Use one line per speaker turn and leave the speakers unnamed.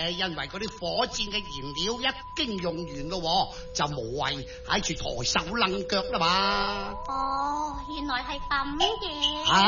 因為嗰啲火箭嘅燃料一經用完咯，就無謂喺住抬手掕腳啦嘛。
哦，原來係咁嘅。